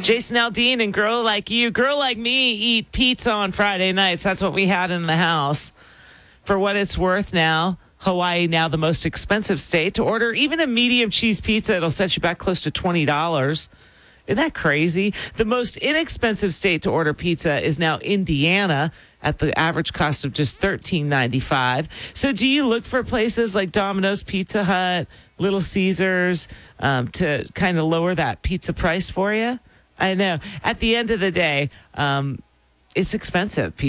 Jason Aldean and Girl Like You. Girl Like Me eat pizza on Friday nights. That's what we had in the house. For what it's worth now, Hawaii now the most expensive state. To order even a medium cheese pizza, it'll set you back close to $20. Isn't that crazy? The most inexpensive state to order pizza is now Indiana at the average cost of just $13.95. So do you look for places like Domino's, Pizza Hut, Little Caesars to kind of lower that pizza price for you? I know. At the end of the day, it's expensive.